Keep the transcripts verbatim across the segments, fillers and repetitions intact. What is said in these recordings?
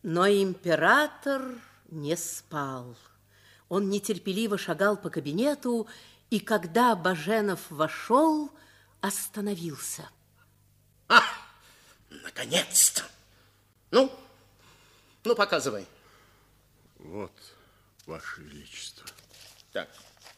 Но император не спал. Он нетерпеливо шагал по кабинету, и когда Баженов вошел, остановился. А, наконец-то! Ну, ну, показывай. Вот, Ваше Величество. Так.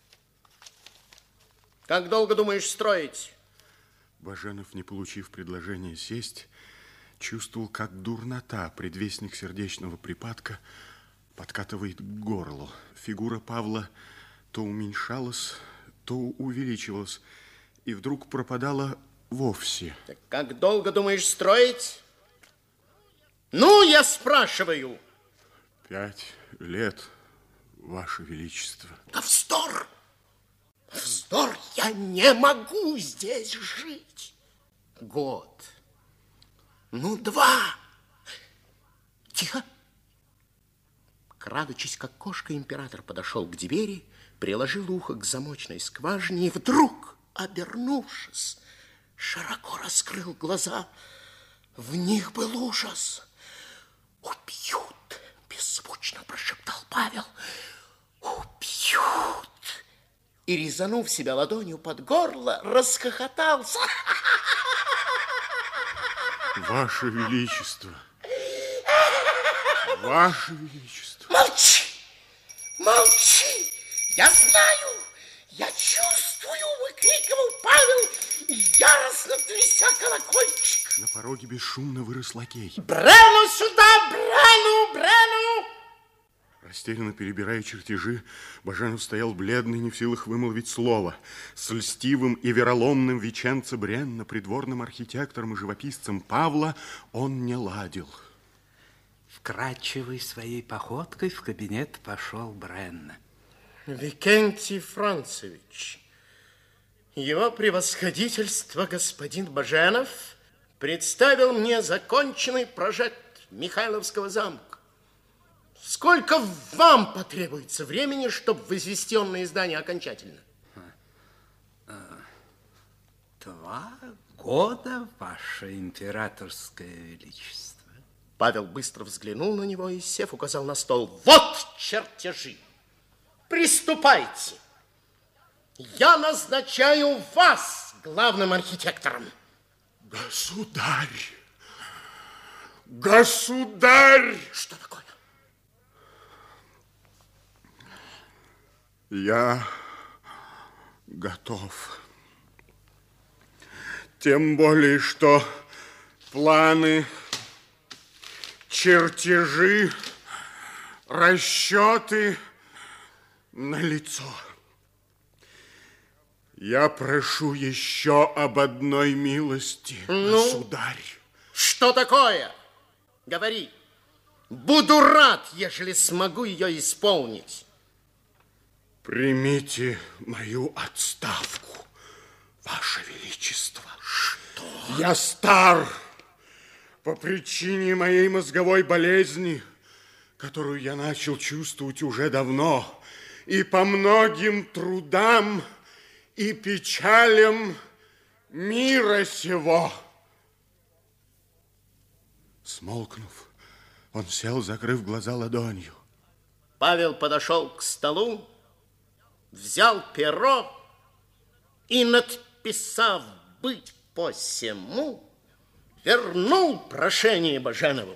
Как долго думаешь строить? Баженов, не получив предложения сесть, чувствовал, как дурнота, предвестник сердечного припадка, подкатывает к горлу. Фигура Павла то уменьшалась, то увеличивалась, и вдруг пропадала вовсе. Так как долго думаешь строить? Ну, я спрашиваю. Пять лет, Ваше Величество. Да вздор! Вздор! Я не могу здесь жить. Год. Ну, два. Тихо. Крадучись, как кошка, император подошел к двери, приложил ухо к замочной скважине и вдруг, обернувшись, широко раскрыл глаза. В них был ужас. «Убьют!» – беззвучно прошептал Павел. «Убьют!» И, резанув себя ладонью под горло, расхохотался. Ваше Величество! Ваше Величество! Молчи! Молчи! Я знаю! Я чувствую! Выкрикивал Павел, яростно тряся колокольчик. На пороге бесшумно вырос лакей. Брену сюда! Брену! Брену! Растерянно перебирая чертежи, Баженов стоял бледный, не в силах вымолвить слово. С льстивым и вероломным Веченце Бренна, придворным архитектором и живописцем Павла, он не ладил. Вкрадчивой своей походкой в кабинет пошел Бренна. Викентий Францевич, его превосходительство господин Баженов представил мне законченный прожект Михайловского замка. Сколько вам потребуется времени, чтобы возвести онное здание окончательно? Два года, Ваше Императорское Величество. Павел быстро взглянул на него и, сев, указал на стол. Вот чертежи. Приступайте. Я назначаю вас главным архитектором. Государь! Государь! Что такое? Я готов. Тем более, что планы, чертежи, расчеты налицо. Я прошу еще об одной милости, ну, государь. Что такое? Говори. Буду рад, ежели смогу ее исполнить. Примите мою отставку, Ваше Величество. Что? Я стар по причине моей мозговой болезни, которую я начал чувствовать уже давно, и по многим трудам и печалям мира сего. Смолкнув, он сел, закрыв глаза ладонью. Павел подошел к столу, взял перо и, надписав «быть посему», вернул прошение Баженову.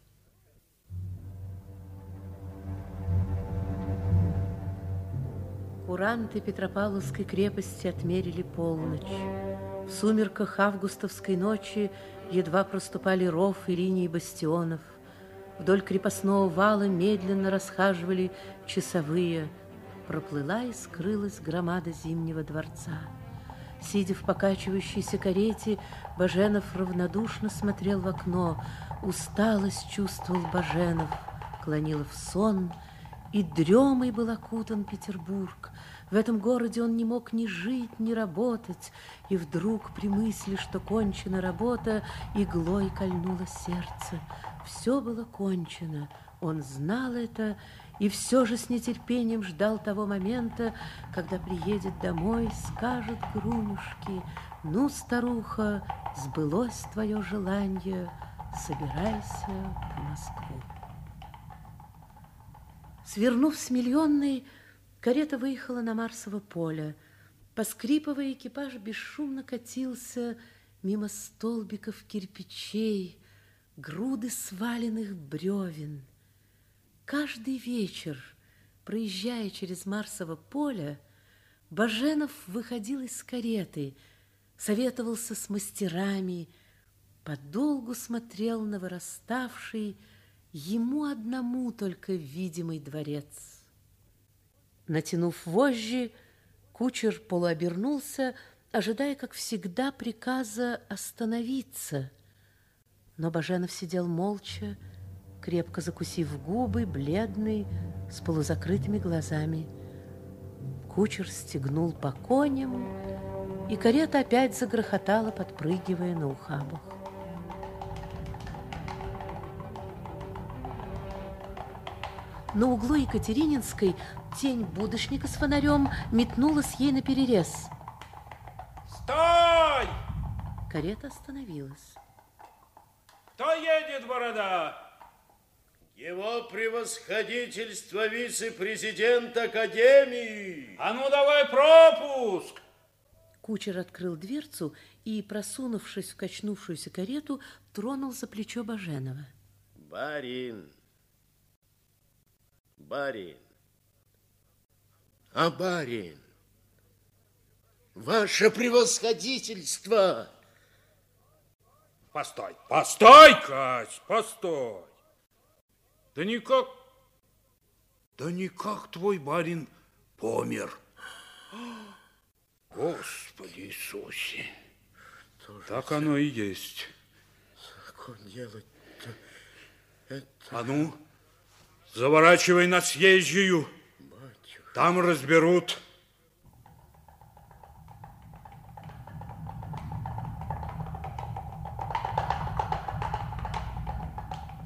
Куранты Петропавловской крепости отмерили полночь. В сумерках августовской ночи едва проступали ров и линии бастионов. Вдоль крепостного вала медленно расхаживали часовые. Проплыла и скрылась громада Зимнего дворца. Сидя в покачивающейся карете, Баженов равнодушно смотрел в окно. Усталость чувствовал Баженов, клонила в сон, и дремой был окутан Петербург. В этом городе он не мог ни жить, ни работать, и вдруг при мысли, что кончена работа, иглой кольнуло сердце. Все было кончено, он знал это, и все же с нетерпением ждал того момента, когда приедет домой, скажет Грунюшке: «Ну, старуха, сбылось твое желание, собирайся в Москву». Свернув с Миллионной, карета выехала на Марсово поле. Поскрипывая, экипаж бесшумно катился мимо столбиков кирпичей, груды сваленных бревен. Каждый вечер, проезжая через Марсово поле, Баженов выходил из кареты, советовался с мастерами, подолгу смотрел на выраставший ему одному только видимый дворец. Натянув вожжи, кучер полуобернулся, ожидая, как всегда, приказа остановиться. Но Баженов сидел молча, крепко закусив губы, бледный, с полузакрытыми глазами. Кучер стегнул по коням, и карета опять загрохотала, подпрыгивая на ухабах. На углу Екатерининской тень будочника с фонарем метнулась ей наперерез. Стой! Карета остановилась. Кто едет, Борода? Его превосходительство вице-президент Академии. А ну, давай пропуск! Кучер открыл дверцу и, просунувшись в качнувшуюся карету, тронул за плечо Баженова. Барин, барин, а барин, ваше превосходительство! Постой, постой, Кась, постой. Да никак, да никак твой барин помер. Господи Иисусе, так оно и есть. Как делать-то? Это... А ну, заворачивай на съезжую. Батюшка. Там разберут.